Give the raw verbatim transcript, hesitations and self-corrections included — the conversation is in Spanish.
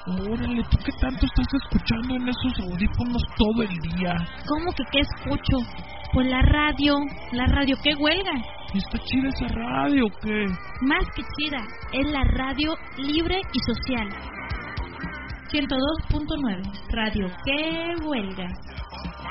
Órale, ¿tú qué tanto estás escuchando en esos audífonos todo el día? ¿Cómo que qué escucho? Pues la radio, la radio, ¿qué huelga? ¿Está chida esa radio o qué? Más que chida, es la radio libre y social. ciento dos punto nueve, radio, ¿qué huelga?